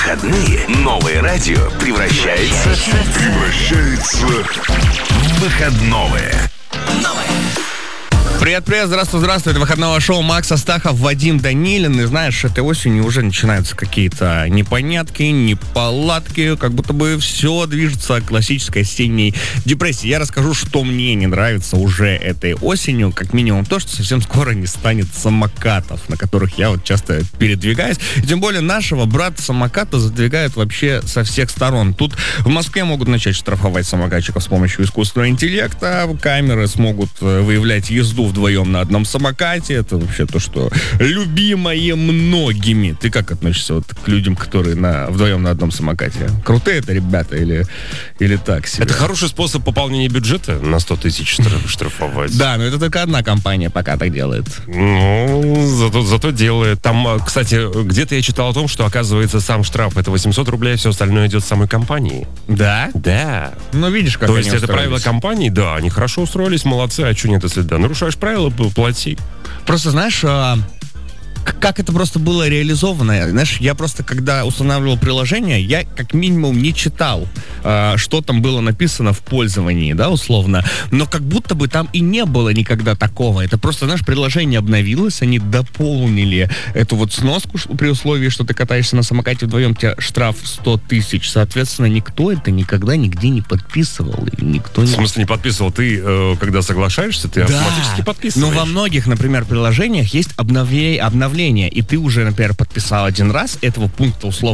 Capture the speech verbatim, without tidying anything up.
выходные новое радио превращается, превращается в выходное. Привет-привет, здравствуй-здравствуй, это выходного шоу Макс Астахов, Вадим Данилин. И знаешь, этой осенью уже начинаются какие-то непонятки, неполадки, как будто бы все движется к классической осенней депрессии. Я расскажу, что мне не нравится уже этой осенью, как минимум то, что совсем скоро не станет самокатов, на которых я вот часто передвигаюсь. И тем более нашего брата-самоката задвигают вообще со всех сторон. Тут в Москве могут начать штрафовать самокатчиков с помощью искусственного интеллекта, камеры смогут выявлять езду вдвоем на одном самокате. Это вообще то, что любимое многими. Ты как относишься вот к людям, которые на, вдвоем на одном самокате? Крутые это ребята или, или так себе? Это хороший способ пополнения бюджета на сто тысяч штрафовать. Да, но это только одна компания пока так делает. Ну, зато, зато делает. Там, кстати, где-то я читал о том, что, оказывается, сам штраф это восемьсот рублей, а все остальное идет с самой компании. Да? Да. Ну, видишь, как То они есть это устроились. правило компании, да, они хорошо устроились, молодцы, а что нет, если да, нарушаешь правила, плати. Просто, знаешь, а, к- как это просто было реализовано. Знаешь, я просто, когда устанавливал приложение, я как минимум не читал, а, что там было написано в пользовании, да, условно. Но как будто бы там и не было никогда такого. Это просто, знаешь, приложение обновилось, они дополнили эту вот сноску ш- при условии, что ты катаешься на самокате вдвоем, у тебя штраф сто тысяч. Соответственно, никто это никогда нигде не подписывал. И никто В не... смысле, не подписывал. Ты, э, когда соглашаешься, ты автоматически подписываешь. Но во многих, например, приложениях есть обновле- обновление, и ты уже, например, подписал один раз, этого пункта условно